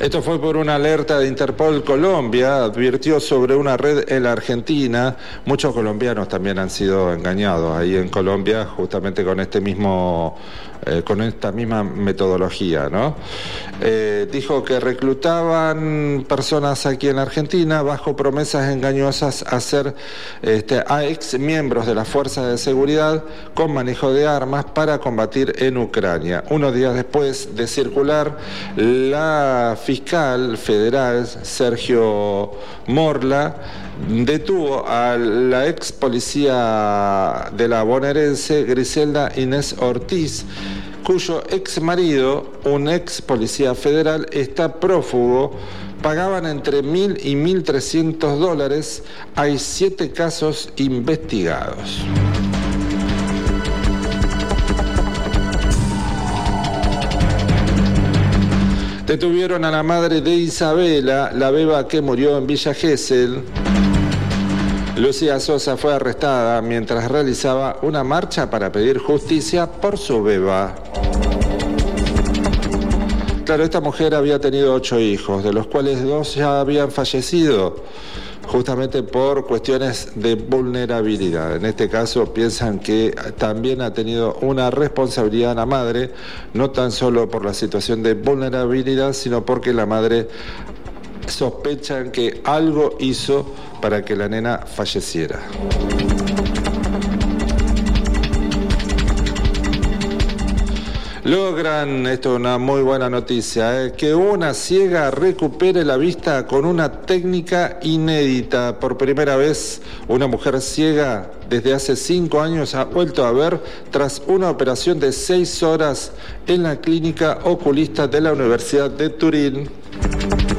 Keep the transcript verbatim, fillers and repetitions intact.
Esto fue por una alerta de Interpol Colombia, advirtió sobre una red en la Argentina. Muchos colombianos también han sido engañados ahí en Colombia, justamente con este mismo, eh, con esta misma metodología, ¿no? Eh, dijo que reclutaban personas aquí en la Argentina bajo promesas engañosas a ser este, a ex miembros de las fuerzas de seguridad con manejo de armas para combatir en Ucrania. Unos días después de circular, la fiscal federal Sergio Morla detuvo a la ex policía de la bonaerense Griselda Inés Ortiz, cuyo ex marido, un ex policía federal, está prófugo. Pagaban entre mil y mil trescientos dólares. Hay siete casos investigados. Detuvieron a la madre de Isabela, la beba que murió en Villa Gesell. Lucía Sosa fue arrestada mientras realizaba una marcha para pedir justicia por su beba. Claro, esta mujer había tenido ocho hijos, de los cuales dos ya habían fallecido, justamente por cuestiones de vulnerabilidad. En este caso piensan que también ha tenido una responsabilidad la madre, no tan solo por la situación de vulnerabilidad, sino porque la madre sospechan que algo hizo para que la nena falleciera. Logran, esto es una muy buena noticia, eh, que una ciega recupere la vista con una técnica inédita. Por primera vez, una mujer ciega desde hace cinco años ha vuelto a ver tras una operación de seis horas en la clínica oculista de la Universidad de Turín.